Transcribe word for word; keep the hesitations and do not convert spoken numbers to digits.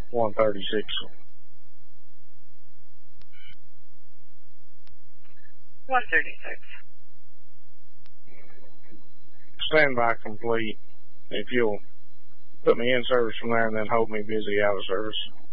one thirty-six. one thirty-six. Standby complete. If you'll put me in service from there and then hold me busy out of service.